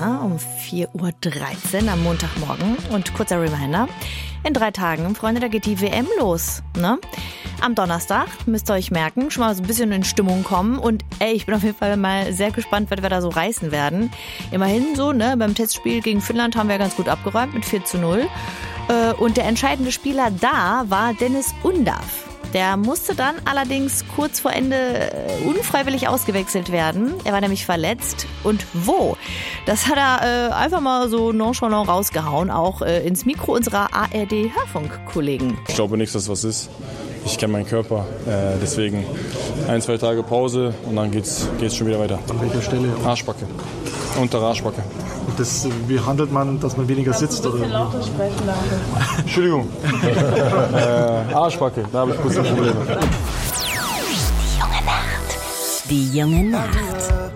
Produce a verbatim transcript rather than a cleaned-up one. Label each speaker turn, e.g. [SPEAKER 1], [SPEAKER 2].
[SPEAKER 1] Ja, um vier Uhr dreizehn am Montagmorgen. Und kurzer Reminder, in drei Tagen, Freunde, da geht die W M los. Ne? Am Donnerstag müsst ihr euch merken, schon mal so ein bisschen in Stimmung kommen. Und ey, ich bin auf jeden Fall mal sehr gespannt, was wir da so reißen werden. Immerhin so, ne, beim Testspiel gegen Finnland haben wir ganz gut abgeräumt mit vier zu null. Und der entscheidende Spieler da war Dennis Undav. Der musste dann allerdings kurz vor Ende unfreiwillig ausgewechselt werden. Er war nämlich verletzt. Und wo? Das hat er äh, einfach mal so nonchalant rausgehauen, auch äh, ins Mikro unserer A R D-Hörfunk-Kollegen.
[SPEAKER 2] Ich glaube nicht, dass was ist. Ich kenne meinen Körper. Äh, deswegen ein, zwei Tage Pause und dann geht's, geht's schon wieder weiter.
[SPEAKER 3] An welcher Stelle?
[SPEAKER 2] Arschbacke. Untere Arschbacke.
[SPEAKER 3] Und das, wie handelt man, dass man weniger sitzt?
[SPEAKER 4] Ein bisschen
[SPEAKER 3] oder?
[SPEAKER 4] lauter sprechen, danke.
[SPEAKER 2] Entschuldigung. äh, Arschbacke, da habe ich kurz Probleme.
[SPEAKER 5] Die junge Nacht. Die junge Nacht.